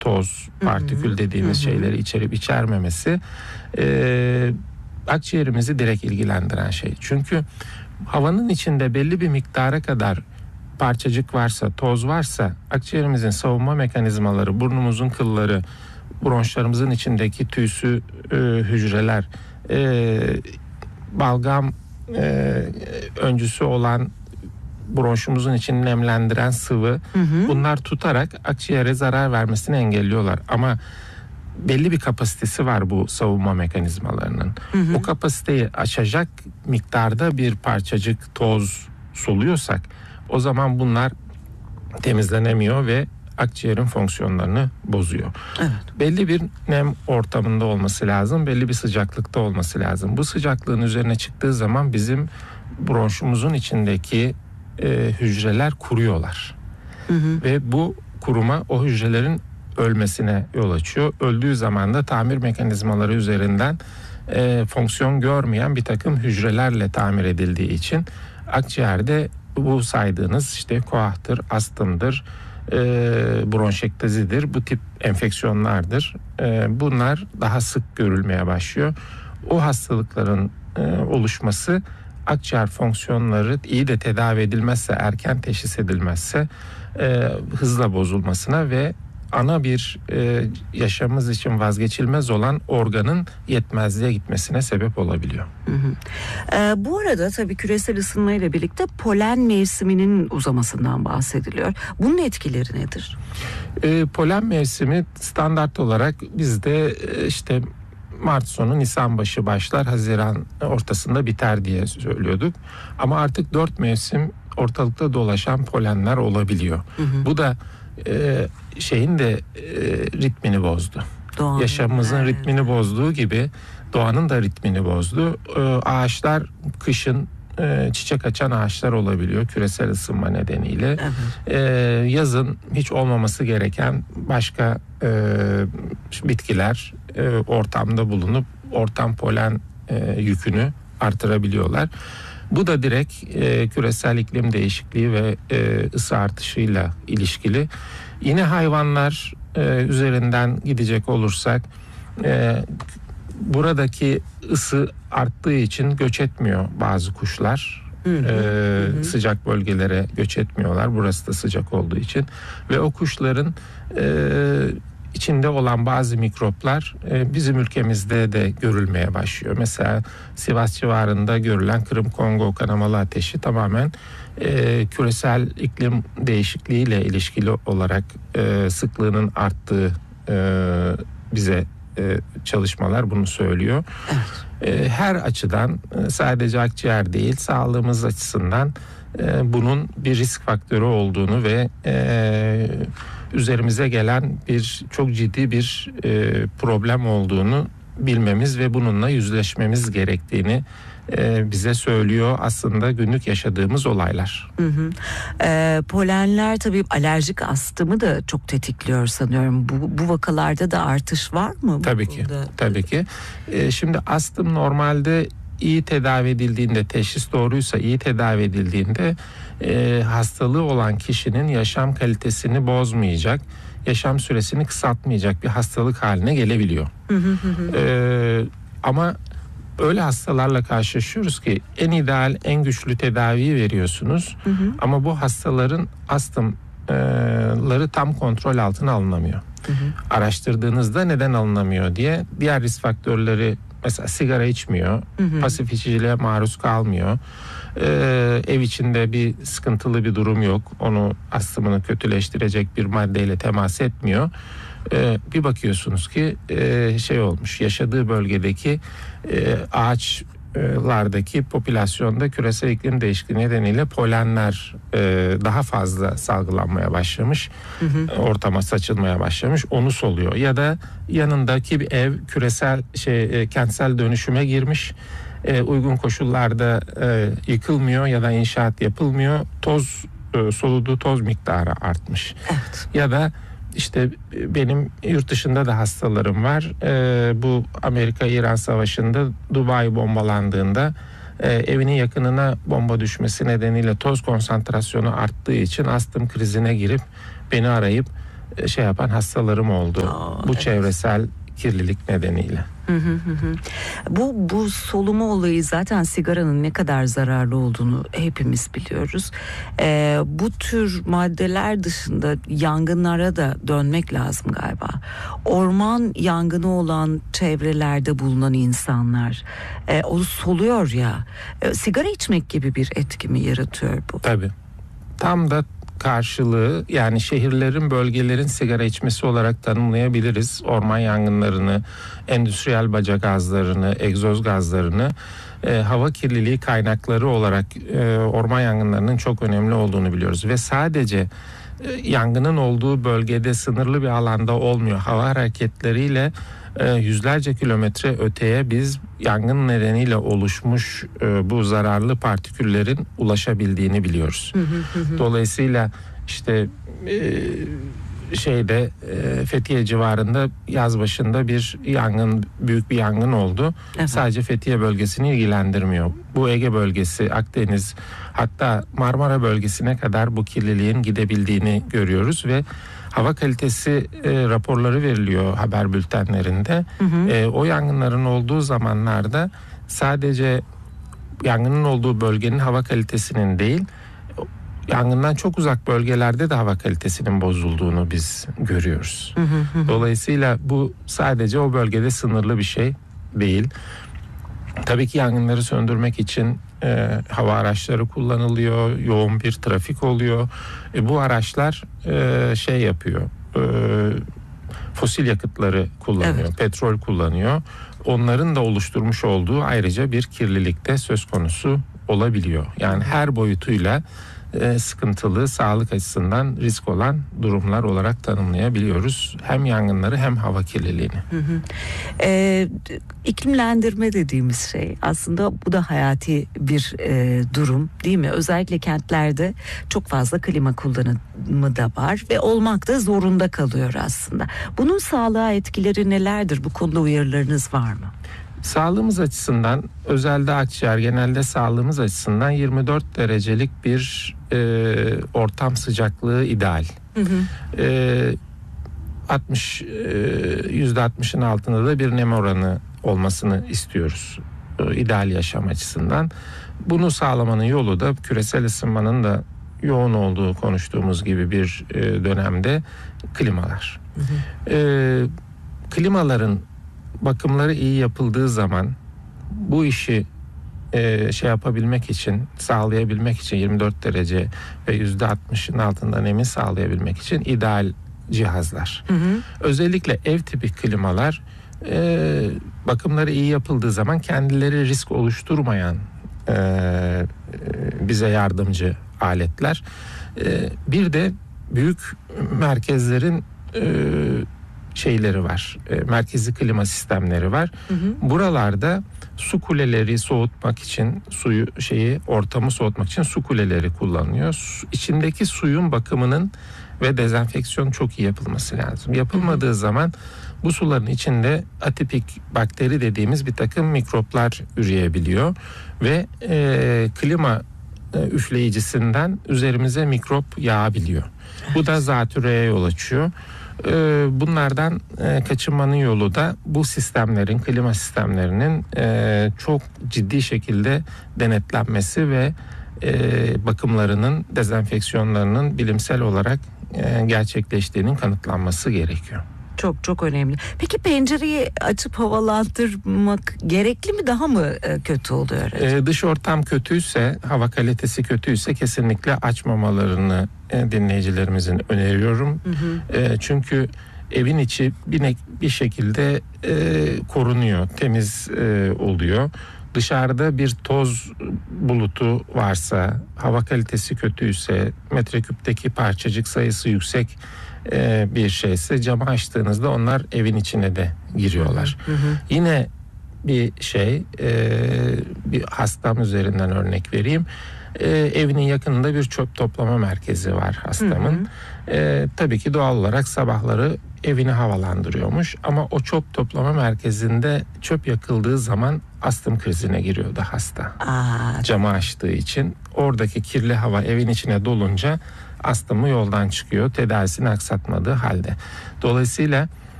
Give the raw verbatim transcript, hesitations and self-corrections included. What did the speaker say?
toz, partikül Hı hı. dediğimiz Hı hı. şeyleri içerip içermemesi e, akciğerimizi direkt ilgilendiren şey. Çünkü havanın içinde belli bir miktara kadar parçacık varsa, toz varsa akciğerimizin savunma mekanizmaları, burnumuzun kılları, bronşlarımızın içindeki tüysü e, hücreler, e, balgam e, öncüsü olan bronşumuzun içini nemlendiren sıvı, Hı hı. bunlar tutarak akciğere zarar vermesini engelliyorlar. Ama belli bir kapasitesi var bu savunma mekanizmalarının. Hı hı. O kapasiteyi aşacak miktarda bir parçacık toz soluyorsak o zaman bunlar temizlenemiyor ve akciğerin fonksiyonlarını bozuyor. Evet. Belli bir nem ortamında olması lazım, belli bir sıcaklıkta olması lazım. Bu sıcaklığın üzerine çıktığı zaman bizim bronşumuzun içindeki e, hücreler kuruyorlar. Hı hı. Ve bu kuruma o hücrelerin ölmesine yol açıyor. Öldüğü zaman da tamir mekanizmaları üzerinden e, fonksiyon görmeyen bir takım hücrelerle tamir edildiği için akciğerde bu saydığınız işte koahtır, astımdır, e, bronşektazidir, bu tip enfeksiyonlardır. E, bunlar daha sık görülmeye başlıyor. O hastalıkların e, oluşması akciğer fonksiyonları iyi de tedavi edilmezse, erken teşhis edilmezse e, hızla bozulmasına ve ana bir e, yaşamımız için vazgeçilmez olan organın yetmezliğe gitmesine sebep olabiliyor. Hı hı. Ee, bu arada tabii küresel ısınma ile birlikte polen mevsiminin uzamasından bahsediliyor. Bunun etkileri nedir? E, polen mevsimi standart olarak bizde e, işte Mart sonu Nisan başı başlar, Haziran ortasında biter diye söylüyorduk. Ama artık dört mevsim ortalıkta dolaşan polenler olabiliyor. Hı hı. Bu da e, şeyin de e, ritmini bozdu. Doğanın, yaşamımızın evet. ritmini bozduğu gibi doğanın da ritmini bozdu. E, ağaçlar kışın e, çiçek açan ağaçlar olabiliyor küresel ısınma nedeniyle. Evet. E, yazın hiç olmaması gereken başka e, bitkiler e, ortamda bulunup ortam polen e, yükünü artırabiliyorlar. Bu da direkt e, küresel iklim değişikliği ve e, ısı artışıyla ilişkili. Yine hayvanlar e, üzerinden gidecek olursak e, buradaki ısı arttığı için göç etmiyor bazı kuşlar. Hı hı, ee, hı. Sıcak bölgelere göç etmiyorlar. Burası da sıcak olduğu için. Ve o kuşların e, içinde olan bazı mikroplar e, bizim ülkemizde de görülmeye başlıyor. Mesela Sivas civarında görülen Kırım Kongo kanamalı ateşi tamamen e, küresel iklim değişikliğiyle ilişkili olarak e, sıklığının arttığı e, bize e, çalışmalar bunu söylüyor. Evet. Her açıdan sadece akciğer değil, sağlığımız açısından bunun bir risk faktörü olduğunu ve üzerimize gelen bir çok ciddi bir problem olduğunu bilmemiz ve bununla yüzleşmemiz gerektiğini bize söylüyor aslında günlük yaşadığımız olaylar. Hı hı. E, polenler tabii alerjik astımı da çok tetikliyor sanıyorum. Bu, bu vakalarda da artış var mı? Tabii ki. Burada? Tabii ki. E, şimdi astım normalde iyi tedavi edildiğinde, teşhis doğruysa iyi tedavi edildiğinde e, hastalığı olan kişinin yaşam kalitesini bozmayacak, yaşam süresini kısaltmayacak bir hastalık haline gelebiliyor. Hı hı hı. E, ama öyle hastalarla karşılaşıyoruz ki en ideal, en güçlü tedaviyi veriyorsunuz. Hı hı. Ama bu hastaların astımları tam kontrol altına alınamıyor. Hı hı. Araştırdığınızda neden alınamıyor diye diğer risk faktörleri, mesela sigara içmiyor, hı hı. pasif içiciliğe maruz kalmıyor. Ee, ev içinde bir sıkıntılı bir durum yok. Onu astımını kötüleştirecek bir maddeyle temas etmiyor. Ee, bir bakıyorsunuz ki e, şey olmuş, yaşadığı bölgedeki e, ağaçlardaki popülasyonda küresel iklim değişikliği nedeniyle polenler e, daha fazla salgılanmaya başlamış, hı hı. ortama saçılmaya başlamış, onu soluyor. Ya da yanındaki bir ev küresel şey e, kentsel dönüşüme girmiş, e, uygun koşullarda e, yıkılmıyor ya da inşaat yapılmıyor, toz e, soluduğu toz miktarı artmış. Evet. Ya da İşte benim yurt dışında da hastalarım var. Ee, bu Amerika-İran savaşında Dubai bombalandığında e, evinin yakınına bomba düşmesi nedeniyle toz konsantrasyonu arttığı için astım krizine girip beni arayıp e, şey yapan hastalarım oldu. Aa, bu evet. çevresel kirlilik nedeniyle. Hı hı hı. Bu bu soluma olayı zaten sigaranın ne kadar zararlı olduğunu hepimiz biliyoruz. Ee, bu tür maddeler dışında yangınlara da dönmek lazım galiba. Orman yangını olan çevrelerde bulunan insanlar e, o soluyor ya. E, sigara içmek gibi bir etki mi yaratıyor bu? Tabii. Tam da karşılığı, yani şehirlerin, bölgelerin sigara içmesi olarak tanımlayabiliriz. Orman yangınlarını, endüstriyel baca gazlarını, egzoz gazlarını e, hava kirliliği kaynakları olarak e, orman yangınlarının çok önemli olduğunu biliyoruz. Ve sadece e, yangının olduğu bölgede, sınırlı bir alanda olmuyor. Hava hareketleriyle e, yüzlerce kilometre öteye biz yangın nedeniyle oluşmuş e, bu zararlı partiküllerin ulaşabildiğini biliyoruz. Dolayısıyla işte e, şeyde e, Fethiye civarında yaz başında bir yangın, büyük bir yangın oldu. Evet. Sadece Fethiye bölgesini ilgilendirmiyor. Bu Ege bölgesi, Akdeniz, hatta Marmara bölgesine kadar bu kirliliğin gidebildiğini görüyoruz ve hava kalitesi e, raporları veriliyor haber bültenlerinde. Hı hı. E, o yangınların olduğu zamanlarda sadece yangının olduğu bölgenin hava kalitesinin değil, yangından çok uzak bölgelerde de hava kalitesinin bozulduğunu biz görüyoruz. Hı hı hı. Dolayısıyla bu sadece o bölgede sınırlı bir şey değil. Tabii ki yangınları söndürmek için e, hava araçları kullanılıyor, yoğun bir trafik oluyor. E, bu araçlar e, şey yapıyor, e, fosil yakıtları kullanıyor, evet. petrol kullanıyor. Onların da oluşturmuş olduğu ayrıca bir kirlilik de söz konusu olabiliyor. Yani her boyutuyla e, sıkıntılı, sağlık açısından risk olan durumlar olarak tanımlayabiliyoruz. Hem yangınları hem hava kirliliğini. Hı hı. E, iklimlendirme dediğimiz şey aslında bu da hayati bir e, durum değil mi? Özellikle kentlerde çok fazla klima kullanımı da var ve olmak da zorunda kalıyor aslında. Bunun sağlığa etkileri nelerdir? Bu konuda uyarılarınız var mı? Sağlığımız açısından, özelde akciğer, genelde sağlığımız açısından yirmi dört derecelik bir e, ortam sıcaklığı ideal. Hı hı. E, altmış yüzde altmışın altında da bir nem oranı olmasını istiyoruz e, ideal yaşam açısından. Bunu sağlamanın yolu da küresel ısınmanın da yoğun olduğu konuştuğumuz gibi bir e, dönemde klimalar. Hı hı. E, klimaların bakımları iyi yapıldığı zaman bu işi e, şey yapabilmek için, sağlayabilmek için yirmi dört derece ve yüzde altmışın altında nemi sağlayabilmek için ideal cihazlar. Hı hı. Özellikle ev tipi klimalar e, bakımları iyi yapıldığı zaman kendileri risk oluşturmayan e, e, bize yardımcı aletler. E, bir de büyük merkezlerin e, şeyleri var. E, merkezi klima sistemleri var. Hı hı. Buralarda su kuleleri soğutmak için, suyu şeyi ortamı soğutmak için su kuleleri kullanılıyor. Su, içindeki suyun bakımının ve dezenfeksiyon çok iyi yapılması lazım. Yapılmadığı hı hı. zaman bu suların içinde atipik bakteri dediğimiz bir takım mikroplar üreyebiliyor ve e, klima e, üfleyicisinden üzerimize mikrop yağabiliyor. Evet. Bu da zatürreye yol açıyor. Bunlardan kaçınmanın yolu da bu sistemlerin, klima sistemlerinin çok ciddi şekilde denetlenmesi ve bakımlarının, dezenfeksiyonlarının bilimsel olarak gerçekleştiğinin kanıtlanması gerekiyor. Çok çok önemli. Peki pencereyi açıp havalandırmak gerekli mi, daha mı kötü oluyor? Ee, dış ortam kötüyse, hava kalitesi kötüyse kesinlikle açmamalarını e, dinleyicilerimizin öneriyorum. Hı hı. E, çünkü evin içi bir, bir şekilde e, korunuyor, temiz e, oluyor. Dışarıda bir toz bulutu varsa, hava kalitesi kötüyse, metreküpteki parçacık sayısı yüksek e, bir şeyse, camı açtığınızda onlar evin içine de giriyorlar. Hı hı. Yine bir şey, e, bir hastam üzerinden örnek vereyim. E, evinin yakınında bir çöp toplama merkezi var hastamın. Hı hı. E, tabii ki doğal olarak sabahları evini havalandırıyormuş ama o çöp toplama merkezinde çöp yakıldığı zaman astım krizine giriyordu hasta. Aa. Camı açtığı için oradaki kirli hava evin içine dolunca astımı yoldan çıkıyor, tedavisini aksatmadığı halde. Dolayısıyla